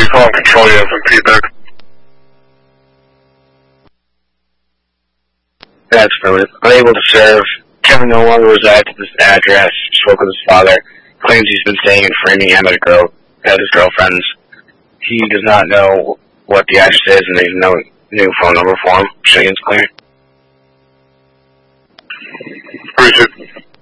you call control, you have some feedback. That's affirmative. Unable to serve. Kevin no longer resides at this address. Spoke with his father. Claims he's been staying in Framingham at his girlfriend's. He does not know what the address is, and there's no new phone number for him. Shitting's clear. Appreciate it.